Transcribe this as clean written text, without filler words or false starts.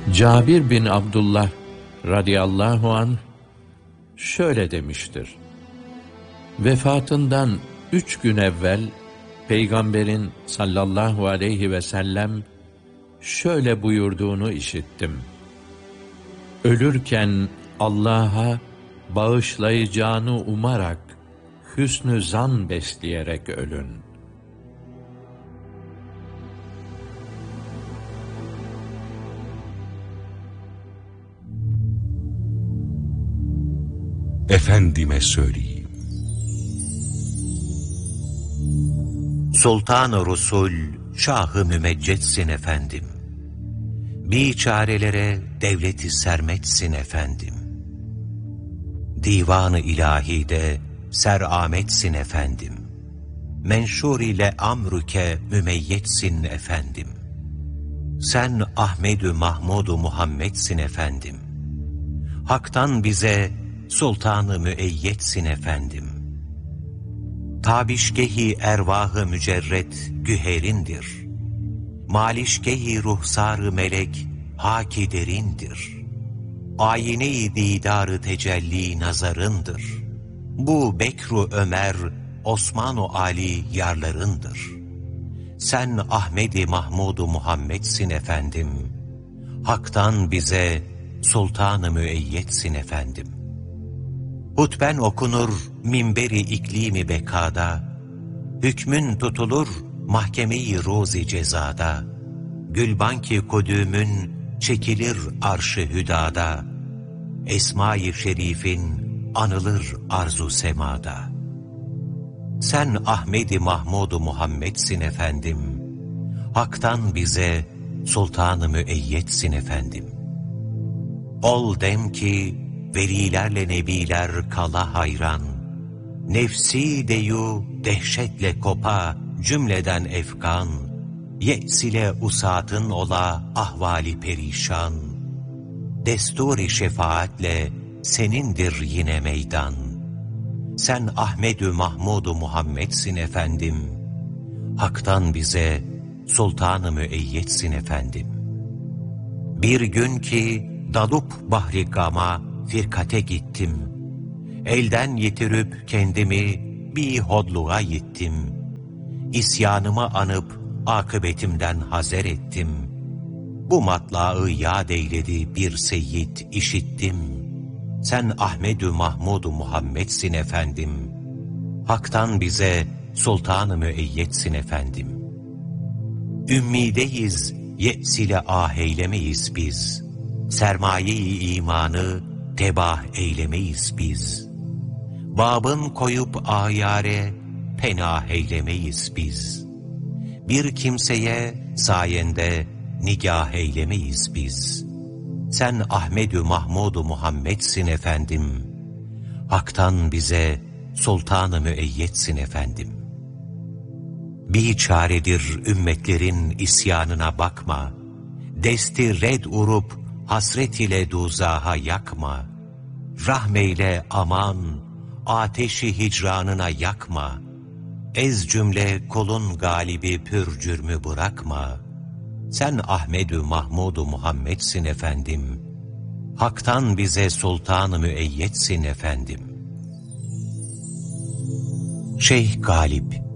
Cabir bin Abdullah radıyallahu anh şöyle demiştir: vefatından 3 gün evvel Peygamberin sallallahu aleyhi ve sellem şöyle buyurduğunu işittim: ölürken Allah'a bağışlayacağını umarak, hüsnü zan besleyerek ölün. Efendime söyleyeyim. Sultan-ı Rusul, Şah-ı Mümeccetsin efendim. Biçarelere devlet-i sermetsin efendim. Divan-ı İlahi'de serametsin efendim. Menşur ile amrüke mümeyyetsin efendim. Sen Ahmed-ü Mahmud-u Muhammed'sin efendim. Hak'tan bize sultan-ı müeyyetsin efendim. Tabişgehi ervah-ı mücerret güherindir. Malişgehi ruhsar-ı melek haki derindir. Ayine-i didar-ı tecelli nazarındır. Bu Bekru Ömer, Osman-ı Ali yarlarındır. Sen Ahmed-i Mahmud-u Muhammed'sin efendim. Hak'tan bize sultan-ı müeyyetsin efendim. Hutben okunur minberi iklimi bekada, hükmün tutulur mahkeme-i roz-i cezada, gülbanki kudümün çekilir arş-ı hüdada, Esma-i şerifin anılır arzu semada. Sen Ahmed-i Mahmud-u Muhammed'sin efendim, Hak'tan bize sultan-ı müeyyetsin efendim. Ol dem ki velilerle nebiler kala hayran, nefsi deyu dehşetle kopa cümleden efkan, ye'sile usatın ola ahvali perişan, destur-i şefaatle senindir yine meydan. Sen Ahmed-ü Mahmud-u Muhammed'sin efendim, Hak'tan bize sultan-ı müeyyetsin efendim. Bir gün ki dalup bahri gama firkate gittim, elden yitirip kendimi bir hodluğa yittim. İsyanımı anıp akıbetimden hazer ettim. Bu matlağı yad eyledi bir seyyid işittim. Sen Ahmed-ü Mahmud-u Muhammed'sin efendim, Hak'tan bize sultan-ı müeyyetsin efendim. Ümmideyiz, ye'sile ah eylemeyiz biz. Sermaye-i imanı tebah eylemeyiz biz. Babın koyup ayare penah eylemeyiz biz. Bir kimseye sayende nigah eylemeyiz biz. Sen Ahmed-ü Mahmud-u Muhammed'sin efendim, Hak'tan bize sultan-ı müeyyetsin efendim. Biçaredir ümmetlerin isyanına bakma, desti red urup hasret ile duzaha yakma. Rahmeyle aman, ateşi hicranına yakma. Ez cümle kulun galibi pür cürmü bırakma. Sen Ahmed-ü Mahmud-u Muhammed'sin efendim, Hak'tan bize sultan-ı müeyyetsin efendim. Şeyh Galip